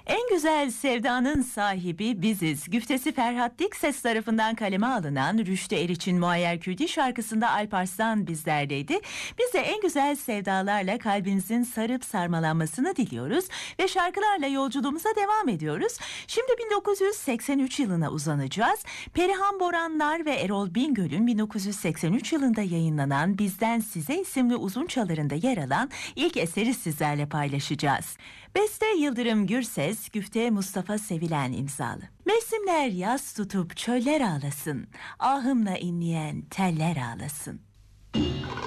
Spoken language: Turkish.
En Güzel Sevdanın sahibi biziz. Güftesi Ferhat Dikses tarafından kaleme alınan Rüştü Eriç'in Muayyer Kürdi şarkısında Alparslan bizlerdeydi. Biz de en güzel sevdalarla kalbinizin sarıp sarmalanmasını diliyoruz ve şarkılarla yolculuğumuza devam ediyoruz. Şimdi 1983 yılına uzanacağız. Perihan Boranlar ve Erol Bingöl'ün 1983 yılında yayınlanan Bizden Size isimli uzun çalarında yer alan ilk eseri sizlerle paylaşacağız. Beste Yıldırım Gürses, güfte Mustafa Sevilen imzalı. Mevsimler yaz tutup çöller ağlasın, ahımla inleyen teller ağlasın.